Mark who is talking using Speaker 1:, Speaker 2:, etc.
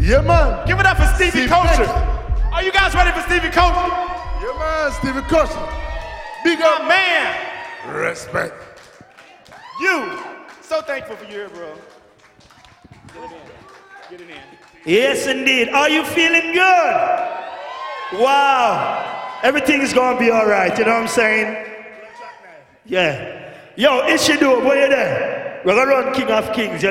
Speaker 1: Yeah, man.
Speaker 2: Give it up for Stevie Culture. Are you guys ready for Stevie Culture?
Speaker 1: Yeah, man, Stevie Culture. Big
Speaker 2: My
Speaker 1: up.
Speaker 2: man.
Speaker 1: Respect.
Speaker 2: You. So thankful for you here, bro. Get it in. Get it in.
Speaker 3: Yes, indeed. Are you feeling good? Wow. Everything's gonna be all right, you know what I'm saying? Yeah. Yo, Ishidu, where you there? We're gonna run King of Kings, you know?